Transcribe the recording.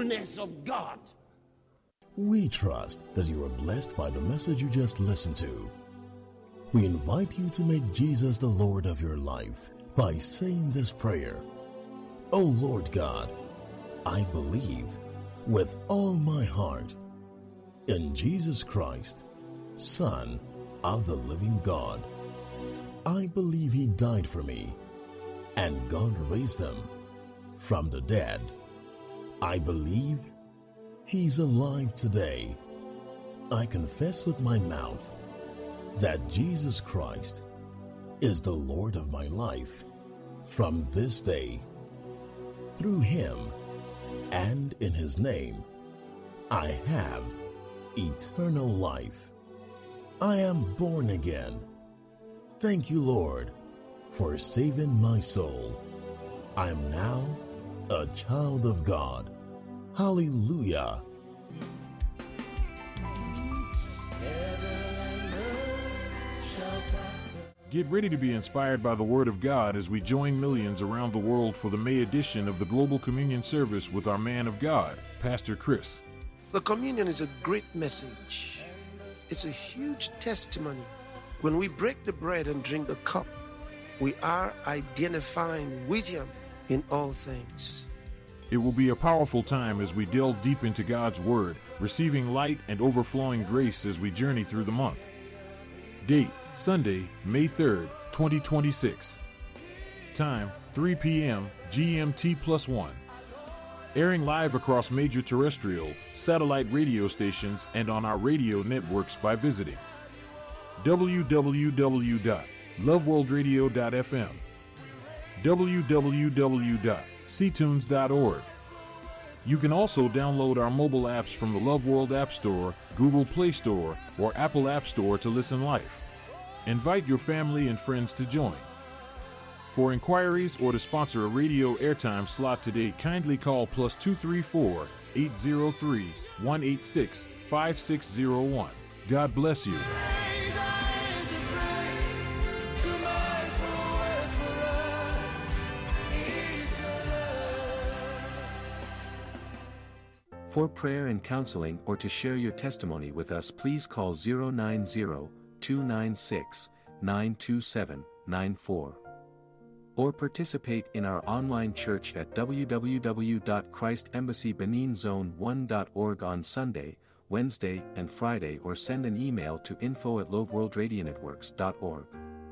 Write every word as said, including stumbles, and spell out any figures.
faithfulness of God. We trust that you are blessed by the message you just listened to. We invite you to make Jesus the Lord of your life by saying this prayer. O Lord God, I believe with all my heart in Jesus Christ, Son of the living God. I believe he died for me, and God raised him from the dead. I believe he's alive today. I confess with my mouth that Jesus Christ is the Lord of my life from this day. Through him and in his name, I have eternal life. I am born again. Thank you, Lord, for saving my soul. I am now a child of God. Hallelujah. Get ready to be inspired by the Word of God as we join millions around the world for the May edition of the Global Communion Service with our man of God, Pastor Chris. The communion is a great message. It's a huge testimony. When we break the bread and drink the cup, we are identifying with him in all things. It will be a powerful time as we delve deep into God's Word, receiving light and overflowing grace as we journey through the month. Date, Sunday, May third, twenty twenty-six. Time, three p.m. G M T plus one. Airing live across major terrestrial, satellite radio stations and on our radio networks by visiting w w w dot love world radio dot f m, w w w dot c tunes dot org. You can also download our mobile apps from the Love World App Store, Google Play Store, or Apple App Store to listen live. Invite your family and friends to join. For inquiries or to sponsor a radio airtime slot today, kindly call plus two three four, eight zero three, one eight six, five six zero one. God bless you. For prayer and counseling or to share your testimony with us, please call zero nine zero, two nine six, nine two seven, nine four. Or participate in our online church at w w w dot christ embassy benin zone one dot org on Sunday, Wednesday, and Friday, or send an email to info at love world radio networks dot org.